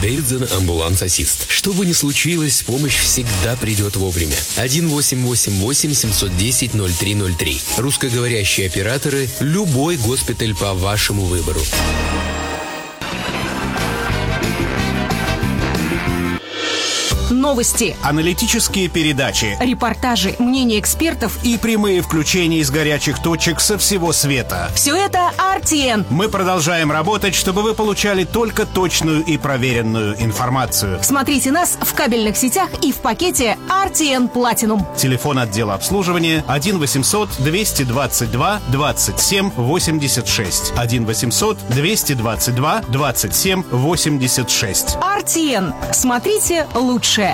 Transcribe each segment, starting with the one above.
Дэвидсон Ambulance Assist. Что бы ни случилось, помощь всегда придет вовремя. 1-888-710-0303. Русскоговорящие операторы. Любой госпиталь по вашему выбору. Новости, аналитические передачи, репортажи, мнения экспертов и прямые включения из горячих точек со всего света. Все это RTN. Мы продолжаем работать, чтобы вы получали только точную и проверенную информацию. Смотрите нас в кабельных сетях и в пакете RTN Platinum. Телефон отдела обслуживания 1-800-222-27-86. 1-800-222-27-86. RTN. Смотрите лучшее.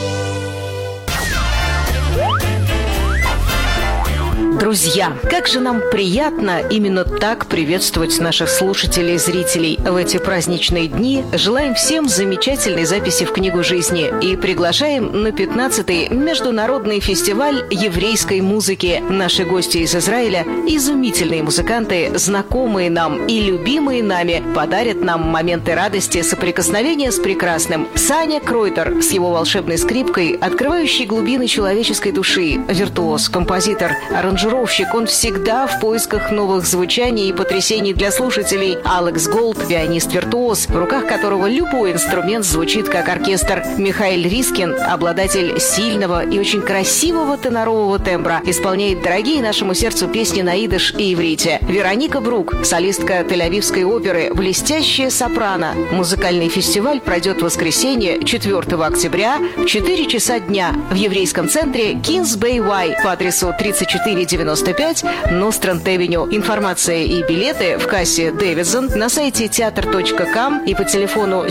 Друзья, как же нам приятно именно так приветствовать наших слушателей и зрителей в эти праздничные дни. Желаем всем замечательной записи в книгу жизни и приглашаем на 15-й международный фестиваль еврейской музыки. Наши гости из Израиля, изумительные музыканты, знакомые нам и любимые нами, подарят нам моменты радости, соприкосновения с прекрасным. Саня Кройтер с его волшебной скрипкой, открывающей глубины человеческой души, виртуоз, композитор, аранжировщик. Он всегда в поисках новых звучаний и потрясений для слушателей. Алекс Голд, пианист-виртуоз, в руках которого любой инструмент звучит как оркестр. Михаил Рискин, обладатель сильного и очень красивого тенорового тембра, исполняет дорогие нашему сердцу песни на идиш и иврите. Вероника Брук, солистка Тель-Авивской оперы, блестящая сопрано. Музыкальный фестиваль пройдет в воскресенье 4 октября в 4 часа дня в еврейском центре Kings Bay Y по адресу 3495 Нострант-Авеню. Информация и билеты в кассе Дэвидсон на сайте театр.ком и по телефону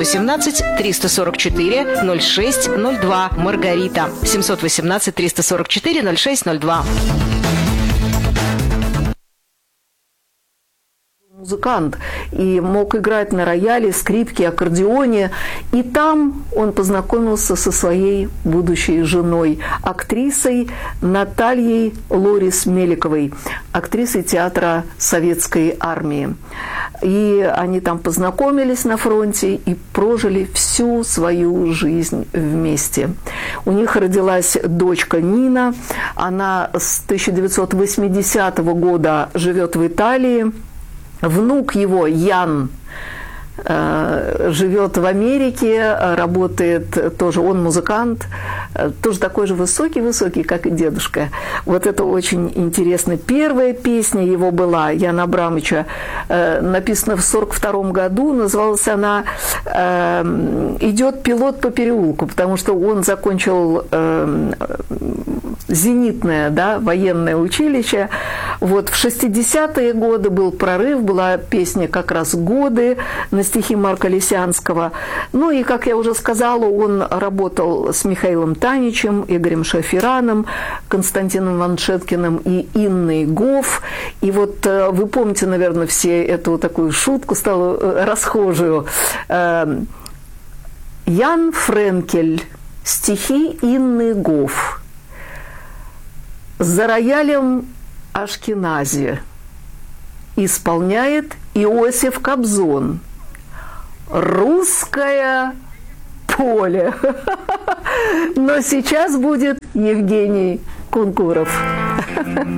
718-344-0602. Маргарита. 718-344-0602. Музыкант и мог играть на рояле, скрипке, аккордеоне. И там он познакомился со своей будущей женой, актрисой Натальей Лорис Меликовой, актрисой театра Советской Армии. И они там познакомились на фронте и прожили всю свою жизнь вместе. У них родилась дочка Нина. Она с 1980 года живет в Италии. Внук его, Ян, живет в Америке, работает тоже, он музыкант, тоже такой же высокий-высокий, как и дедушка. Вот это очень интересно. Первая песня его была, Яна Абрамовича, написана в 1942 году, называлась она «Идет пилот по переулку», потому что он закончил зенитное, да, военное училище. Вот в 60-е годы был прорыв, была песня как раз «Годы» на стихи Марка Лисянского. Ну и, как я уже сказала, он работал с Михаилом Таничем, Игорем Шафираном, Константином Ваншеткиным и Инной Гоф. И вот вы помните, наверное, все эту такую шутку, стала расхожую. Ян Френкель, стихи Инны Гоф. За роялем Ашкенази исполняет Иосиф Кобзон. «Русское поле». Но сейчас будет Евгений Кункуров.